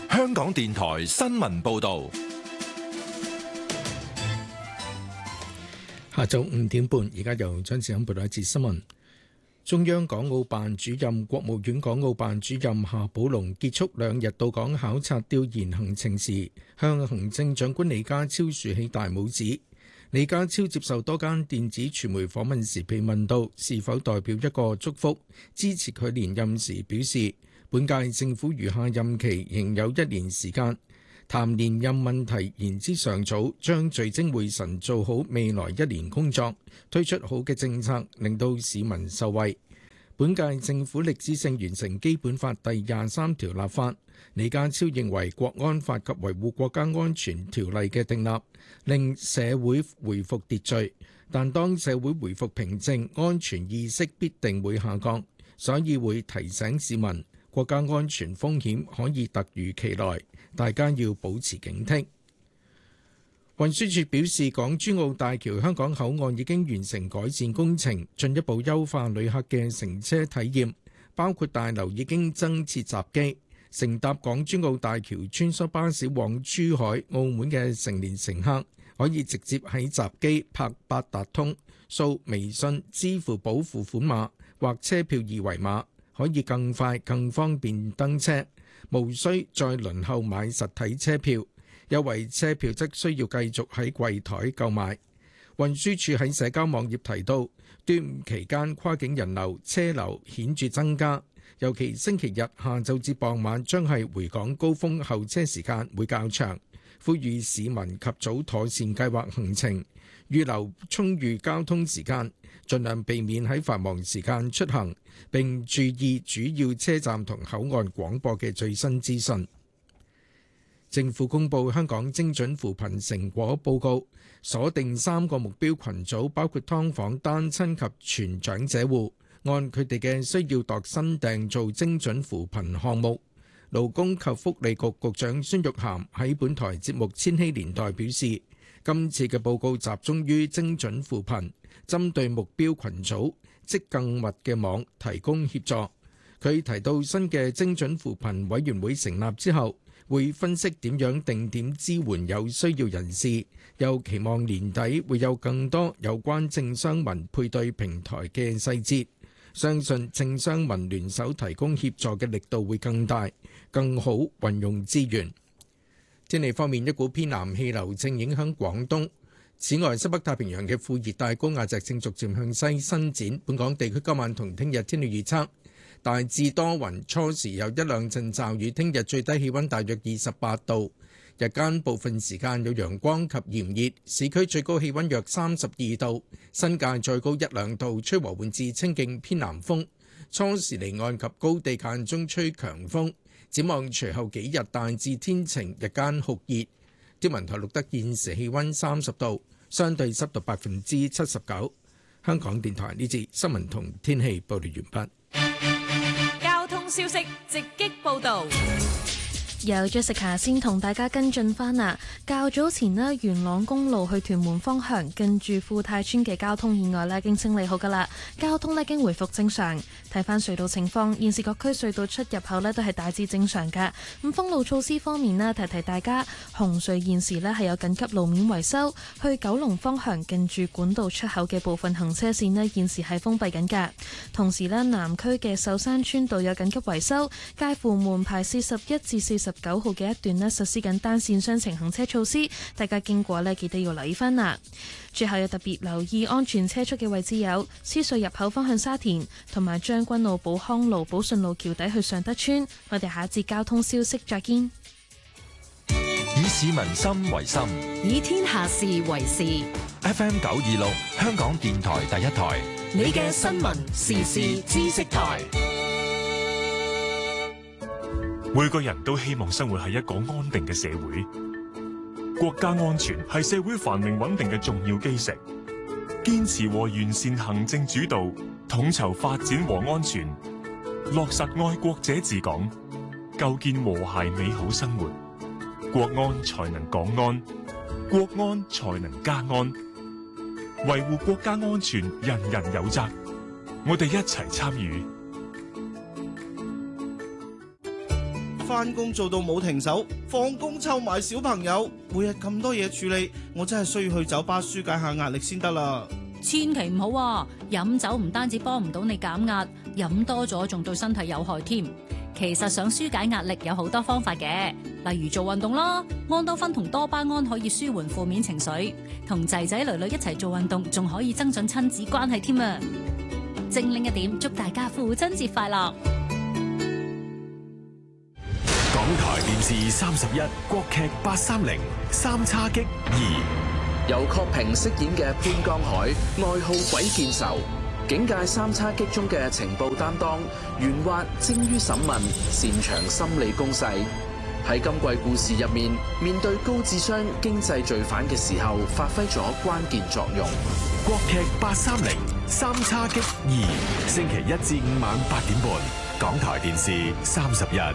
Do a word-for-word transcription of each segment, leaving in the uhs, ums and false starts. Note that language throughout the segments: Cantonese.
香港電台新聞報道。 下晝五點半，而家由張志欣報道一節新聞。中央港澳辦主任、國務院港澳辦主任夏寶龍結束兩日到港考察調研行程時，向行政長官李家超豎起大拇指。李家超接受多間電子傳媒訪問時被問到是否代表一個祝福，支持佢連任時表示，本屆政府餘下任期仍有一年時間，談連任問題言之尚早，將聚精會神做好未來一年工作，推出好嘅政策，令到市民受惠。本屆政府歷史性完成基本法第廿三條立法。李家超認為國安法及維護國家安全條例嘅訂立，令社會回復秩序，但當社會回復平靜，安全意識必定會下降，所以會提醒市民，國家安全風險可以突如其來，大家要保持警惕。運輸署表示，港珠澳大橋香港口岸已經完成改善工程，進一步優化旅客嘅乘車體驗，包括大樓已經增設閘機，乘搭港珠澳大橋穿梭巴士往珠海、澳門嘅成年乘客可以直接喺閘機拍八達通、掃微信、支付寶付款碼或車票二維碼，可以更快更方便登車，無需再輪候買實體車票。優惠車票則需要繼續喺櫃台購買。運輸署喺社交網頁提到，端午期間跨境人流車流顯著增加，尤其星期日下晝至傍晚將係回港高峰，候車時間會較長，呼籲市民及早妥善計劃行程，預留充裕交通時間，盡量避免喺繁忙時間出行，並注意主要車站同口岸廣播嘅最新資訊。政府公布香港精準扶貧成果報告，鎖定三個目標群組，包括劏房、單親及全長者戶，按佢哋嘅需要度身訂做精準扶貧項目。勞工及福利局局長孫玉菡喺本台節目《千禧年代》表示，今次嘅報告集中於精準扶貧，針對目標群組織更密嘅網提供協助。佢提到新嘅精準扶貧委員會成立之後，會分析點樣定點支援有需要人士，又期望年底會有更多有關政商民配對平台嘅細節，相信政商民聯手提供協助嘅力度會更大，更好運用資源。天氣方面，一股偏南氣流正影響廣東，此外西北太平洋嘅副熱帶高壓脊正逐漸向西伸展。本港地區今晚同聽日天氣預測，大致多雲，初時有一兩陣驟雨。聽日最低氣溫大約二十八度，日間部分時間有陽光及炎熱，市區最高氣溫約三十二度，新界再高一兩度，吹和緩至清勁偏南風。初時離岸及高地間中吹強風。展望隨後幾日大致天晴，日間酷熱。天文台錄得現時氣溫三十度，相對濕度百分之七十九。香港電台呢節新聞同天氣報道完畢。 消息直擊報導。 有 Jessica 先同大家跟進返啊！較早前呢，元朗公路去屯門方向近住富泰村嘅交通意外呢，已經清理好噶啦，交通呢已經回復正常。睇返隧道情況，現時各區隧道出入口呢都係大致正常㗎。咁封路措施方面呢，提提大家，紅隧現時呢係有緊急路面維修，去九龍方向近住管道出口嘅部分行車線呢現時係封閉緊㗎。同時呢，南區嘅秀山村道有緊急維修，介乎門牌四十一至四十九號嘅一段呢實施緊單線雙程行車措施，大家經過呢記得要留意返啦。最後要特別留意安全車速嘅位置有獅隧入口方向沙田，同埋將軍澳寶康路寶順路橋底去尚德村。我哋下一節交通消息再見。 以市民心為心， 以天下事為事。 F M 九二六香港電台第一台， 你嘅新聞時事知識台。 每個人都希望生活喺一個安定嘅社會，國家安全係社會繁榮穩定嘅重要基石。堅持和完善行政主導，統籌發展和安全，落實愛國者治港，構建和諧美好生活，國安才能港安，國安才能家安。維護國家安全，人人有責，我哋一齊參與。 返工做到冇停手，放工湊埋小朋友，每日咁多嘢處理，我真係需要去酒吧紓解下壓力先得啦。 千祈唔好啊！飲酒唔單止幫唔到你減壓，飲多咗仲對身體有害添。其實想紓解壓力有好多方法嘅，例如做運動啦，安多酚同多巴胺可以舒緩負面情緒，同仔仔女女一齊做運動仲可以增進親子關係添啊！精靈一點，祝大家父親節快樂！ 港台電視三十一，國劇八三零三叉戟二。 由郝平飾演嘅潘江海，愛好鬼見愁，警界三叉戟中嘅情報擔當，圓滑精於審問，擅長心理攻勢。喺今季故事入面，面對高智商經濟罪犯嘅時候，發揮咗關鍵作用。 國劇八三零三叉戟二，星期一至五晚八點半，港台電視三十一。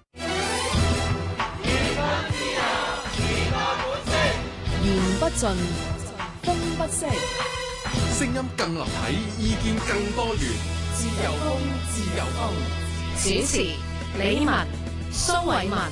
言不盡，風不息， 聲音更立體，意見更多元。 自由風，自由風。主持：李文、蘇偉文。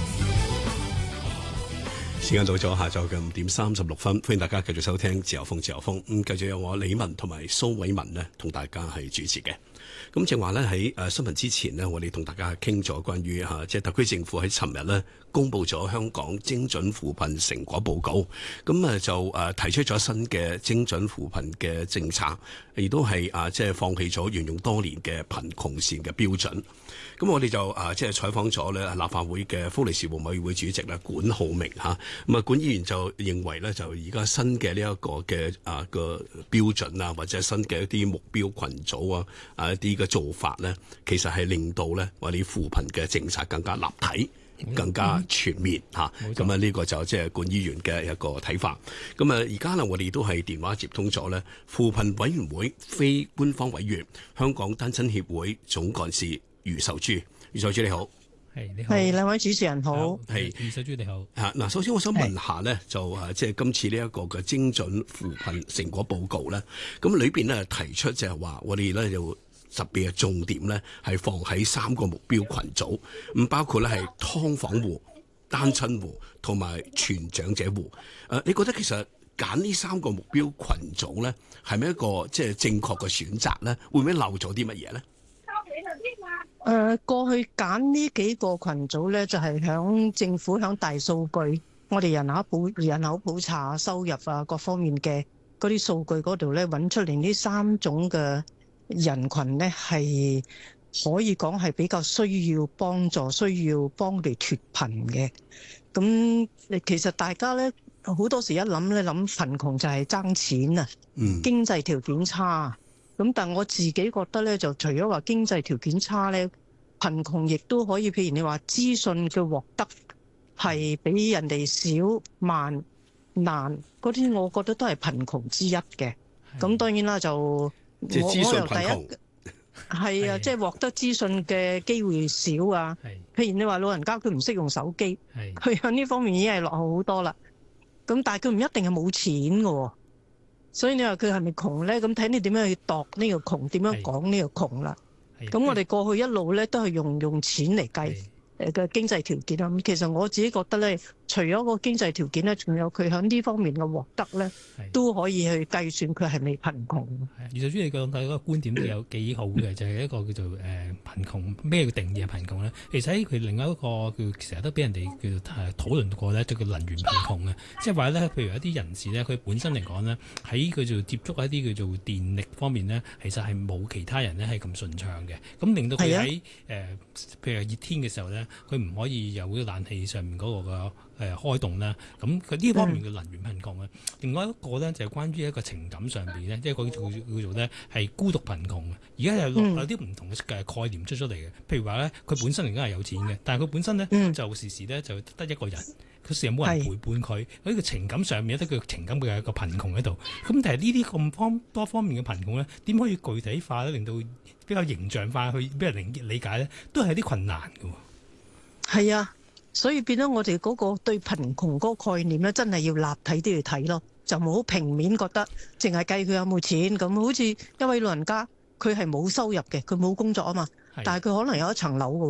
時間到咗下晝嘅五點三十六分，歡迎大家繼續收聽自由風，自由風。咁繼續有我李文同埋蘇偉文呢，同大家係主持嘅。咁正話咧喺誒新聞之前呢，我哋同大家傾咗關於嚇，即係特區政府喺尋日呢公布咗香港精準扶貧成果報告，咁啊就誒提出咗新嘅精準扶貧嘅政策，亦都係啊即係放棄咗沿用多年嘅貧窮線嘅標準。咁我哋就啊即係採訪咗咧立法會嘅福利事務委員會主席咧管浩鳴嚇，咁啊管議員就認為咧就而家新嘅呢一個嘅啊個標準啊，或者新嘅一啲目標群組啊啊一啲嘅做法咧，其實係令到咧我哋扶貧嘅政策更加立體，更加全面嚇。咁啊呢個就即係管議員嘅一個睇法。咁啊而家呢，我哋都係電話接通咗咧扶貧委員會非官方委員、香港單親協會總幹事余秀珠。余秀珠你好。 係你好。 係兩位主持人好。 係余秀珠你好。 嚇嗱，首先我想問下咧，就誒即係今次呢一個嘅精準扶貧成果報告咧，咁裏邊咧提出就係話我哋咧就特別嘅重點咧係放喺三個目標群組，咁包括咧係劏房戶、單親戶同埋全長者戶。誒，你覺得其實揀呢三個目標群組咧係咪一個即係正確嘅選擇咧？會唔會漏咗啲乜嘢咧？ 誒、呃，過去揀呢幾個群組咧，就係、是、響政府響大數據，我哋人口普人口普查、收入啊各方面嘅嗰啲數據嗰度咧，揾出嚟呢三種嘅人群咧，係可以講係比較需要幫助、需要幫佢脫貧嘅。咁其實大家咧好多時一諗咧，諗貧窮就係爭錢啊，嗯、經濟條件差。咁但我自己覺得咧，就除咗話經濟條件差咧，貧窮亦都可以，譬如你話資訊嘅獲得係比人哋少、慢、難嗰啲，我覺得都係貧窮之一嘅。咁當然啦，就我我由第一係啊，即係獲得資訊嘅機會少啊。譬如你話老人家佢唔識用手機，佢喺呢方面已經係落後好多啦。咁但係佢唔一定係冇錢㗎喎。所以你話佢係咪窮咧？咁睇你點樣去度呢個窮，點樣講呢個窮啦。咁我哋過去一路咧都係用用錢嚟計誒嘅經濟條件啦。咁其實我自己覺得咧，除咗個經濟條件咧，仲有佢喺呢方面嘅獲得咧，都可以去計算佢係咪貧窮。 余秀珠，你講嘅嗰個觀點都有幾好嘅，就係、是、一個叫做誒貧窮咩叫定義係貧窮咧？其實喺佢另外一個叫成日都俾人哋叫做誒討論過咧，就叫能源貧窮嘅，即係話咧，譬如一啲人士咧，佢本身嚟講咧，喺佢做接觸一啲叫做電力方面咧，其實係冇其他人咧係咁順暢嘅，咁令到佢喺誒譬如熱天嘅時候咧，佢唔可以有啲冷氣上面嗰個嘅。誒開動啦，咁佢呢方面嘅能源貧窮咧，另外一個咧就係關於一個情感上邊咧，即係個叫叫做咧係孤獨貧窮嘅。而家有有啲唔同嘅概念出咗嚟嘅，譬如話咧，佢本身而家係有錢嘅，但係佢本身咧、嗯、就時時咧就得一個人，佢時又冇人陪伴佢，喺個情感上面有得佢情感嘅一個貧窮喺度。咁但係呢啲咁方多方面嘅貧窮咧，點可以具體化咧，令到比較形象化去俾人理解咧，都係啲困難嘅。 係啊。所以變咗我哋嗰個對貧窮嗰個概念咧，真係要立體啲去睇咯，就唔好平面覺得淨係計佢有冇錢咁。好似一位老人家，佢係冇收入嘅，佢冇工作啊嘛，但係佢可能有一層樓嘅喎，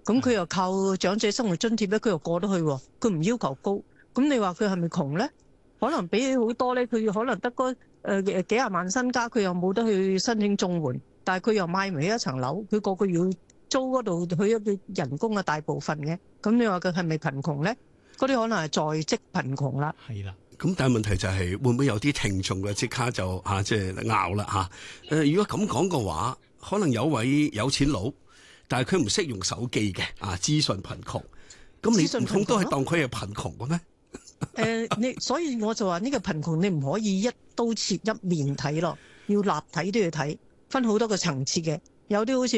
咁佢又靠長者生活津貼咧，佢又過得去喎，佢唔要求高。咁你話佢係咪窮咧？可能比起好多咧，佢可能得嗰誒幾廿萬身家，佢又冇得去申請綜援，但係佢又買唔起一層樓，佢個個要租嗰度，佢一個人工嘅大部分嘅。咁你話佢係咪貧窮咧？嗰啲可能係在職貧窮啦。 係啦。 咁但係問題就係、是、會唔會有啲聽眾嘅即刻就嚇即係拗啦嚇？誒，如果咁講嘅話，可能有位有錢佬，但係佢唔識用手機嘅啊，資訊貧窮。咁你唔通都係當佢係貧窮嘅咩？ 誒、呃，你所以我就話呢個貧窮你唔可以一刀切一面睇咯，要立體都要睇，分好多個層次嘅，有啲好似。